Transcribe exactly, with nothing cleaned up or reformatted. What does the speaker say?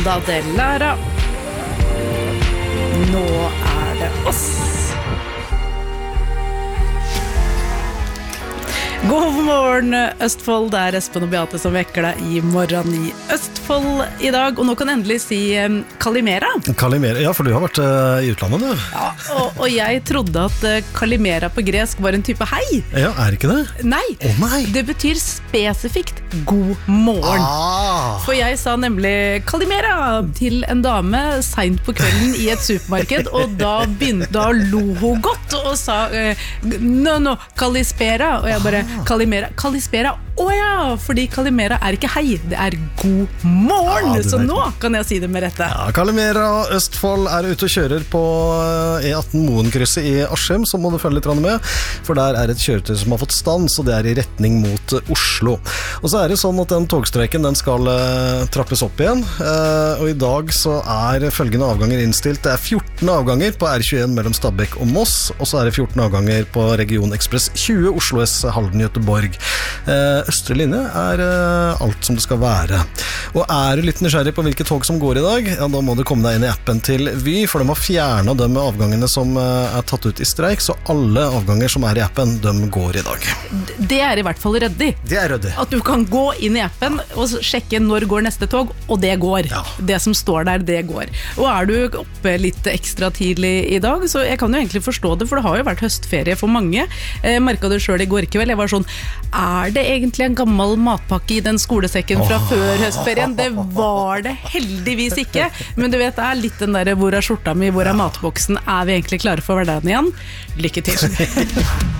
Da det Lara. Nå er det oss. God morgen, Østfold. Det er Espen og Beate som vekker deg i morgen i Østfold i dag. Og nå kan jeg endelig si um, Kalimera. Kalimera, ja, for du har vært uh, i utlandet, du. Ja, og, og jeg trodde at uh, Kalimera på gresk var en type hei. Ja, er ikke det? Nei, Å nei. det betyr spesifikt god morgen. Ah. For jeg sa nemlig Kalimera til en dame sent på kvelden i et supermarked, og da begynte, da lo hun godt og sa uh, no, no, Kalispera. Og jeg bare Kalimera, Kalispera, åja, fordi Kalimera er ikke hei, det er god morgen, ja, så nå kan jeg si det med rette. Ja, Kalimera Østfold er ute og kjører på E atten Moen-krysset i Askim, så må du følge litt med, for der er et kjøretøy som har fått stans, og det er i retning mot Oslo. Og så er det sånn at den togstreiken, den skal uh, trappes opp igjen, uh, og i dag så er følgende avganger innstilt. Det er fjorten avganger på R tjueen mellom Stabekk og Moss, og så er det fjorten avganger på Region Ekspress tjue Oslo S Halden Göteborg. Østre linje er alt som det skal være. Og er du litt nysgjerrig på hvilke tog som går i dag, ja, da må du komme deg inn i appen til Vy, for de har fjernet de avgangene som er tatt ut i streik, så alle avganger som er i appen, de går i dag. Det er i hvert fall ryddig. Det er ryddig. At du kan gå inn i appen og sjekke når går neste tog, og det går. Ja. Det som står der, det går. Og er du oppe litt ekstra tidlig i dag, så jeg kan jo egentlig forstå det, for det har jo vært høstferie for mange. Jeg merket det selv i går kveld, jeg var sånn, er det egentlig en gammel matpakke i den skolesekken fra oh. før høstferien? Det var det heldigvis ikke, men du vet, det er litt den der hvor er skjorta mi, hvor er matboksen, er vi egentlig klare for hverdagen igjen? Lykke til!